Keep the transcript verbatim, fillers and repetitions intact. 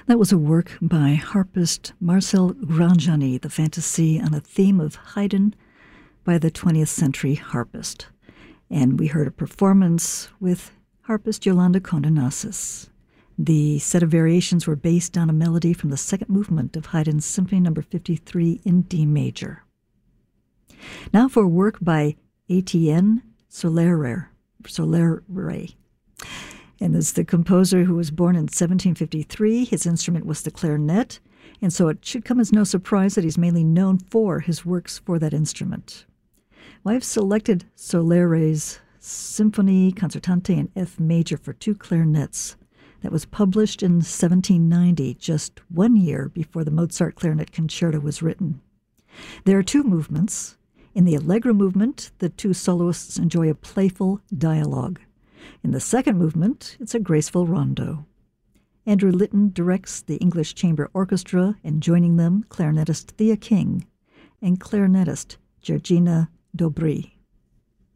That was a work by harpist Marcel Granjani, the fantasy on a theme of Haydn by the twentieth century harpist. And we heard a performance with harpist Yolanda Condenassis. The set of variations were based on a melody from the second movement of Haydn's Symphony Number fifty-three in D major. Now for work by Etienne Solerer, Solerer. And as the composer who was born in seventeen fifty-three, his instrument was the clarinet, and so it should come as no surprise that he's mainly known for his works for that instrument. Well, I've selected Solerer's Symphony Concertante in F major for two clarinets that was published in seventeen ninety, just one year before the Mozart Clarinet Concerto was written. There are two movements. In the Allegro movement, the two soloists enjoy a playful dialogue. In the second movement, it's a graceful rondo. Andrew Litton directs the English Chamber Orchestra, and joining them, clarinetist Thea King and clarinetist Georgina Dobry.